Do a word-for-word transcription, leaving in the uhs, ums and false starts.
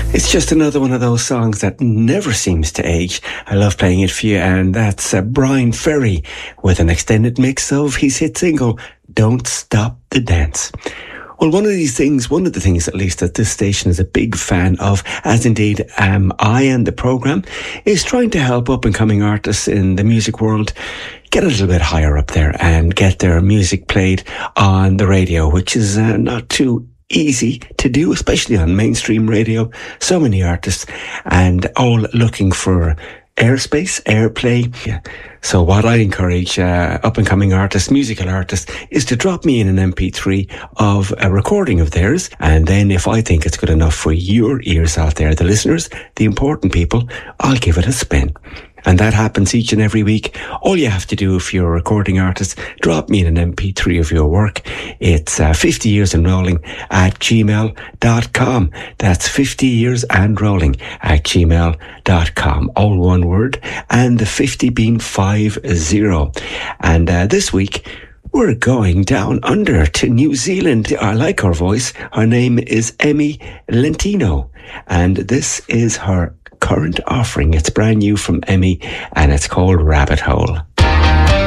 It's just another one of those songs that never seems to age. I love playing it for you, and that's uh, Brian Ferry with an extended mix of his hit single, Don't Stop the Dance. Well, one of these things, one of the things at least that this station is a big fan of, as indeed am I and the programme, is trying to help up and coming artists in the music world get a little bit higher up there and get their music played on the radio, which is uh, not too easy to do, especially on mainstream radio. So many artists and all looking for airspace, airplay. Yeah. So what I encourage uh, up-and-coming artists, musical artists, is to drop me in an M P three of a recording of theirs, and then if I think it's good enough for your ears out there, the listeners, the important people, I'll give it a spin. And that happens each and every week. All you have to do if you're a recording artist, drop me in an M P three of your work. It's uh, fifty years and rolling at gmail dot com. That's fifty years and rolling at gmail dot com. All one word. And the fifty being five zero. And uh, this week, we're going down under to New Zealand. I like her voice. Her name is Emmy Lentino. And this is her current offering. It's brand new from Emmy, and it's called Rabbit Hole.